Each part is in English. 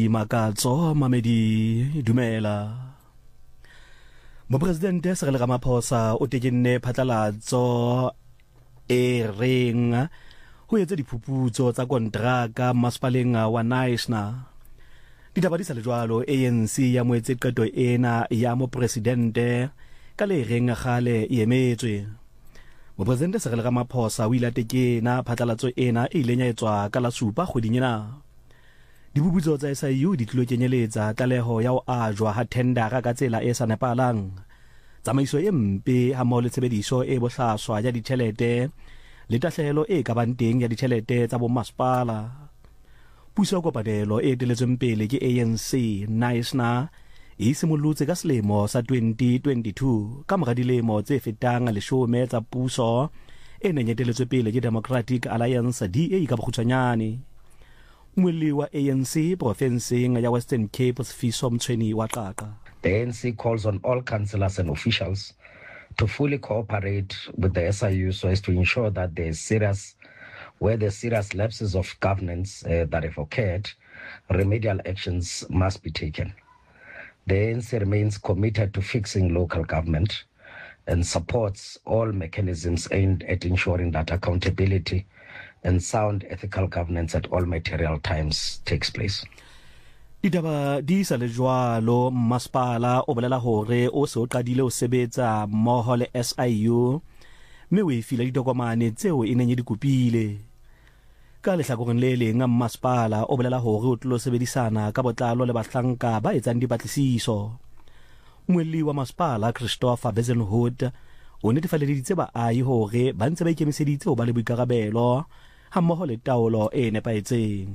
Makatso mamedi dumela. Mopresidente Cyril Ramaphosa o tekenne phatlalatso e reng ho etsa diphuputso tsa kontraka masepaleng wa Naisna. Ditaba di sa le jwalo, ANC ya moetse qeto ena ya mopresidente ka le reng gale e emetswe. Mopresidente Cyril Ramaphosa o ile a tekena phatlalatso ena e ileng ya etswa ka la 7 kgweding ena. Diphuputso tsa SIU di tlo kenyeletsa tlaleho ya ho ajwa ha tendera ka tsela e sa nepahalang, tsamaiso e mpe ha mmoho le tshebediso e bohlaswa ya ditjhelete le tahlehelo e ka bang teng ya ditjhelete tsa bommasepala. Puso ya kopanelo e eteletsweng pele ke ANC Naisna e simollotse ka selemo sa 2022 ka mora dilemo tse fetang 10 tsa puso e neng eteletswe pele ke Democratic Alliance DA ka bokgutshwanyane. Mweli wa ANC profenseng ya Western Cape Sifiso Mtshweni wa Qaqa. The ANC calls on all councillors and officials to fully cooperate with the SIU so as to ensure that where there's serious lapses of governance that have occurred, remedial actions must be taken. The ANC remains committed to fixing local government and supports all mechanisms aimed at ensuring that accountability and sound ethical governance at all material times takes place. Ditaba di sa le jwalo, masepala o bolela hore o se o qadile ho sebetsa mmoho le SIU mme o ifile ditokomane tseo e neng di kopile. Ka lehlakoreng le leng, masepala o bolela hore o tlo sebedisana ka botlalo le bahlanka ba etsang dipatlisiso. Mweli wa masepala Christopher Bezenhout o netefaleditse baahi hore ba ntse ba ikemiseditse ho ba le boikarabelo ha mmoho le taolo e nepaetseng.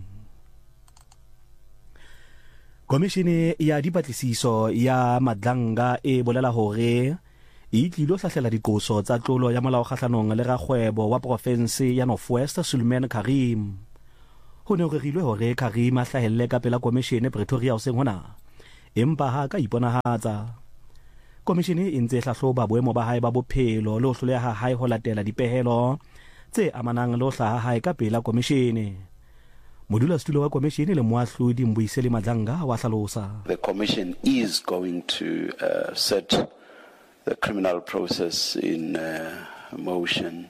Komishene ya dipatlisiso ya Madlanga e bolela hore e tlilo hlahlela dikoso tsa tlolo ya molao kgahlanong le rakgwebo wa profense ya North West Suleiman Karim. Ho ne ho rerilwe hore Karim a hlahelle ka pela komishene Pretoria hoseng hona, empa ha ka iponahatsa. Komishene e ntse hlahloba boemo ba hae ba bophelo le ho hloleha hae ho latela dipehelo tse amanang le ho hlaha hae ka pela komishene. Modulasetulo wa komishene le moahlodi Mbuyiseli Madlanga wa hlalosa. The commission is going to set the criminal process in motion.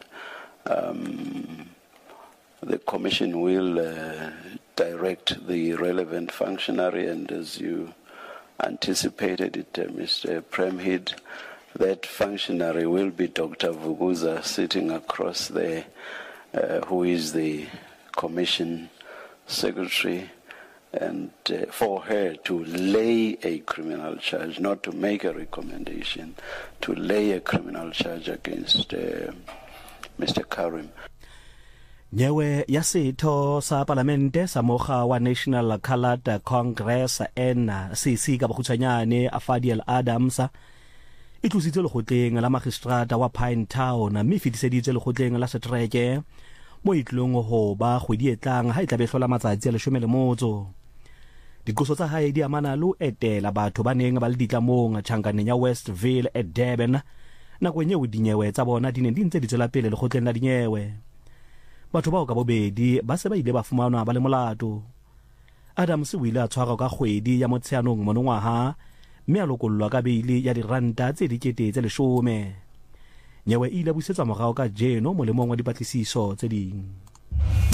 The commission will direct the relevant functionary, and as you anticipated it, Mr. Premhid, that functionary will be Dr. Vuguza sitting across there, who is the commission secretary, and for her to lay a criminal charge, not to make a recommendation, to lay a criminal charge against Mr. Karim. Nyewe ya setho sa parlamente sa mokga wa National Coloured Congress NCC ka bokgutshwanyane Afadiel Adams e tlositse lekgotleng la magistrata wa Pine Town mme fetiseditse lekgotleng la Setreke mo itlong ho ba kgwedi e tlang ha e tla be hlola matsatsi a 10. Dikoso tsa hae di amana le etela batho ba neng ba le ditlamong tjhankaneng ya Westville at Durban nakong eo dinyewe tsa bona di neng di ntse di tswela pele lekgotleng la dinyewe. Batho bao ka bobedi ba se ba ile ba fumanwa ba le molato. Adams o ile a tshwarwa ka kgwedi ya Motsheanong monongwaha mme a lokollwa ka beili ya diranta tse 10,000. Nyewe ile a busetswa morao ka jeno molemong wa dipatlisiso tse ding.